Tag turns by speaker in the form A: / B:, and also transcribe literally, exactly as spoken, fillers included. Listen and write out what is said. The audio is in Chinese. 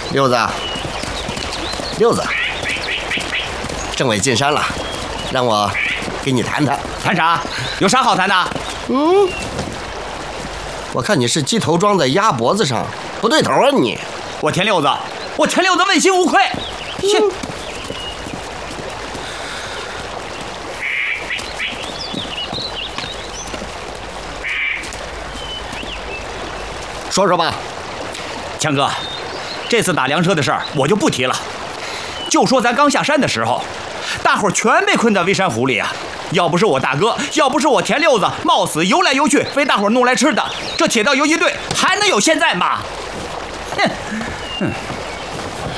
A: 六子，六子，政委进山了，让我给你谈谈。
B: 谈啥？有啥好谈的？
A: 嗯，我看你是鸡头装在鸭脖子上，不对头啊你！
B: 我田六子，我田六子问心无愧。切、嗯！
A: 说说吧，
B: 强哥，这次打粮车的事儿我就不提了，就说咱刚下山的时候，大伙儿全被困在微山湖里啊！要不是我大哥，要不是我田六子冒死游来游去为大伙儿弄来吃的，这铁道游击队还能有现在吗？哼，哼。